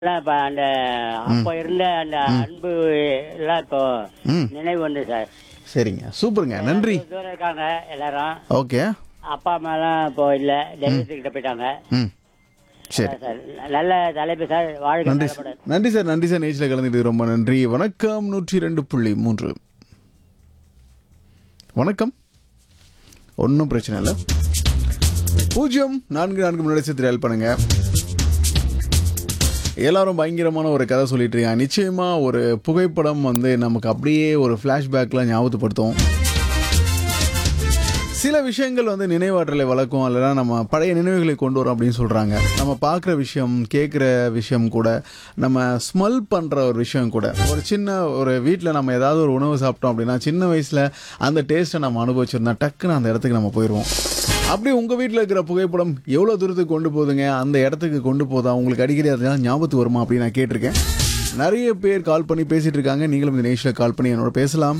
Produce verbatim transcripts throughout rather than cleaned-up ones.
எல்லாம் இப்ப அந்த ம். அப்ப இருந்த அந்த ம். அன்பு எல்லாம் இப்போ ம். நினைவு வந்து சார். சரிங்க. சூப்பருங்க. எல்லாம் நன்றி. தூர தூரம் இருக்காங்க எல்லாரும். ஓகே. அப்பா அம்மாலாம் இப்போ இல்ல, ம். தெய்வத்துக்கிட்ட போயிட்டாங்க. ம். சரி. அதான் சார். நல்ல தலைப்பு சார். வாழ்க நன்றி சார். நலமுடன். நன்றி சார். நன்றி சார். நேச்சில் கலந்துட்டு ரொம்ப நன்றி. வணக்கம் நூற்றி ரெண்டு புள்ளி மூன்று. வணக்கம். ஒன்றும் பிரச்சனை இல்லை. பூஜ்ஜியம் நான்கு நான்கு முன்னாடி சேர்த்து டயல் பண்ணுங்க. எல்லாரும் பயங்கரமான ஒரு கதை சொல்லிட்டு இருக்காங்க. நிச்சயமா ஒரு புகைப்படம் வந்து நமக்கு அப்படியே ஒரு ஃப்ளாஷ்பேக்லாம் ஞாபகப்படுத்தும். சில விஷயங்கள் வந்து நினைவாற்றலை வளர்க்கும், இல்லைனா நம்ம பழைய நினைவுகளை கொண்டு வரும் அப்படின்னு சொல்கிறாங்க. நம்ம பார்க்குற விஷயம், கேட்குற விஷயம் கூட, நம்ம ஸ்மெல் பண்ணுற ஒரு விஷயம் கூட, ஒரு சின்ன ஒரு வீட்டில் நம்ம ஏதாவது ஒரு உணவு சாப்பிட்டோம் அப்படின்னா சின்ன வயசில் அந்த டேஸ்ட்டை நம்ம அனுபவிச்சிருந்தா டக்குன்னு அந்த இடத்துக்கு நம்ம போயிடுவோம். அப்படி உங்கள் வீட்டில் இருக்கிற புகைப்படம் எவ்வளோ தூரத்துக்கு கொண்டு போகுதுங்க, அந்த இடத்துக்கு கொண்டு போதா, உங்களுக்கு அடிக்கடி அதெல்லாம் ஞாபகத்துக்கு வருமா அப்படின்னு நான் கேட்டிருக்கேன். நிறைய பேர் கால் பண்ணி பேசிகிட்டு இருக்காங்க. நீங்களும் இந்த நேஷில் கால் பண்ணி என்னோட பேசலாம்.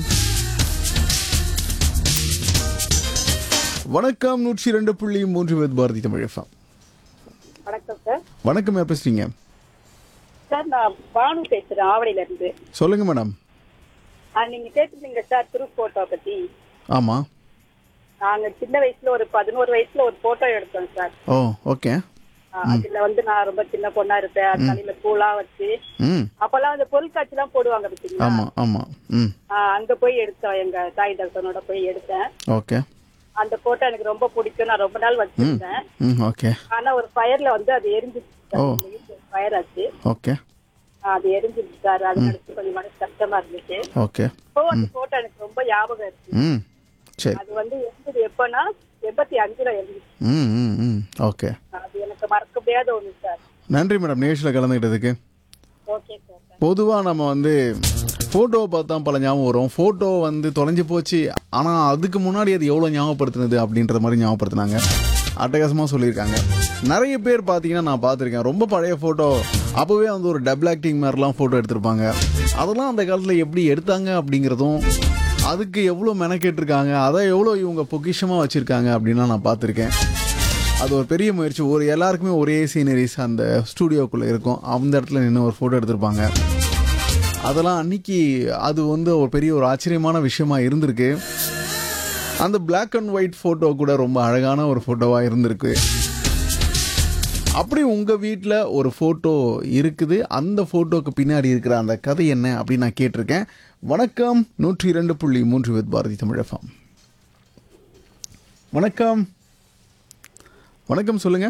வணக்கம். நூற்றி ரெண்டு புள்ளி மூன்று வித் பாரதி தமிழ் எஃப்எம். வணக்கம் சார். வணக்கம். யார் பேசுறீங்க? சார் நான் பானு பேசுறேன், ஆவடியில இருந்து. சொல்லுங்க மேடம். ஆ, நீங்க கேட்டிருந்தீங்க சார் திரு போட்டோ பத்தி. ஆமா. நாங்க சின்ன வயசுல ஒரு பதினோரு வயசுல ஒரு போட்டோ எடுத்தோம் சார். ஓ ஓகே. ஆ, அதுல வந்து நான் ரொம்ப சின்ன பொண்ணா இருப்பேன். அது தலையில பூலாம் வச்சு ம். அப்பெல்லாம் அந்த பொருட்காட்சி எல்லாம் போடுவாங்க பார்த்தீங்களா? ஆமா ஆமா. ம். ஆ, அங்க போய் எடுத்தோம். எங்க தாய் தகப்பனோட போய் எடுத்தேன். ஓகே. அந்த போட்டோ எனக்கு ரொம்ப பிடிக்கும். நான் ரொம்ப நாள் வச்சிருந்தேன். ம். ஓகே. ஆனா ஒரு ஃபயர்ல வந்து அது எரிஞ்சிச்சு. ஓ. ஃபயர் ஆச்சு. ஓகே. ஆ, அது எரிஞ்சிச்சு சார். அது நினைச்சு கொஞ்சம் மனசு கஷ்டமா இருந்துச்சு. ஓகே. இப்போ அந்த போட்டோ எனக்கு ரொம்ப ஞாபகம் இருக்கு. ம். சரி. அது வந்து எந்தது எப்பன்னா எண்பத்தி அஞ்சுல இருந்துச்சு. ம். ம். ம். ஓகே. அது எனக்கு மறக்க முடியாத ஒண்ணு சார். நன்றி மேடம் நிகழ்ச்சியில் கலந்துக்கிட்டதுக்கு. Okay sir. பொதுவாக நம்ம வந்து ஃபோட்டோவை பார்த்தா பல ஞாபகம் வரும். ஃபோட்டோ வந்து தொலைஞ்சு போச்சு, ஆனால் அதுக்கு முன்னாடி அது எவ்வளோ ஞாபகப்படுத்துனது அப்படின்ற மாதிரி ஞாபகப்படுத்தினாங்க. அட்டகாசமாக சொல்லியிருக்காங்க. நிறைய பேர் பார்த்தீங்கன்னா நான் பார்த்துருக்கேன், ரொம்ப பழைய ஃபோட்டோ அப்போவே வந்து ஒரு டபுள் ஆக்டிங் மாதிரிலாம் ஃபோட்டோ எடுத்திருப்பாங்க. அதெல்லாம் அந்த காலத்தில் எப்படி எடுத்தாங்க அப்படிங்கிறதும், அதுக்கு எவ்வளோ மெனக்கெட்டிருக்காங்க, அதை எவ்வளோ இவங்க பொக்கிஷமாக வச்சுருக்காங்க அப்படின்லாம் நான் பார்த்துருக்கேன். அது ஒரு பெரிய முயற்சி. ஒரு எல்லாருக்குமே ஒரே சீனரிஸ் அந்த ஸ்டூடியோக்குள்ளே இருக்கும், அந்த இடத்துல நின்று ஒரு ஃபோட்டோ எடுத்திருப்பாங்க. அதெல்லாம் அன்னைக்கு அது வந்து ஒரு பெரிய ஒரு ஆச்சரியமான விஷயமா இருந்திருக்கு. அந்த பிளாக் அண்ட் ஒயிட் ஃபோட்டோ கூட ரொம்ப அழகான ஒரு ஃபோட்டோவாக இருந்திருக்கு. அப்படி உங்கள் வீட்டில் ஒரு ஃபோட்டோ இருக்குது, அந்த ஃபோட்டோக்கு பின்னாடி இருக்கிற அந்த கதை என்ன அப்படின்னு நான் கேட்டிருக்கேன். வணக்கம். நூற்றி இரண்டு புள்ளி மூன்று வித் பாரதி தமிழ் எஃப்எம். வணக்கம். வணக்கம், சொல்லுங்க.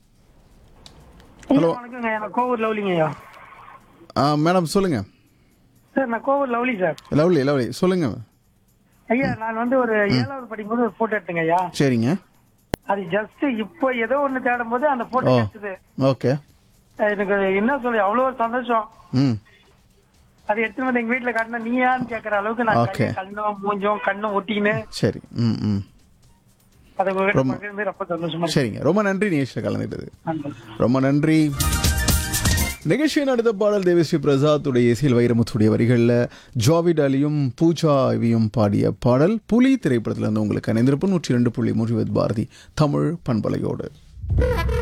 ஹலோ. வணக்கங்க. நான் கோவூர் லவ்லிங்கய்யா. மேடம் சொல்லுங்க. சார் நான் Kovur lovely sir. Lovely lovely சொல்லுங்க. ஐயா நான் வந்து ஒரு ஏழாவது படிக்கும்போது ஒரு போட்டோ எடுத்தேங்க ஐயா. சரிங்க. அது ஜஸ்ட் இப்போ ஏதோ ஒண்ணு தேடும் போது அந்த போட்டோ ஓ. கிடைச்சது. ஓகே. எனக்கு என்ன சொல்லி அவ்வளோ ஒரு சந்தோஷம். ம். அது எடுத்துட்டு வந்து எங்க வீட்டுல காட்டினா நீ யான்னு கேட்கற அளவுக்கு நான் Okay. கையும் கண்ணும் மூஞ்சும் கண்ணும் ஒட்டின்னு சரி. ம். ம். அதை உங்ககிட்ட ரொம்ப- பகிர்ந்து ரொம்ப சந்தோஷமா இருக்கு. சரிங்க. ரொம்ப நன்றி நிகழ்ச்சியில் கலந்துட்டது. நன்றி. ரொம்ப நன்றி. நிகழ்ச்சியின் அடுத்த பாடல் தேவிஸ்ரீ பிரசாத்துடைய இசையில் வைரமுத்துடைய வரிகளில் ஜாவிட் அலியும் பூஜாவியும் பாடிய பாடல் புலி திரைப்படத்தில் இருந்து உங்களுக்கு இணைந்திருப்பு நூற்றி ரெண்டு புள்ளி மூன்று வித் பாரதி தமிழ் பண்பலையோடு.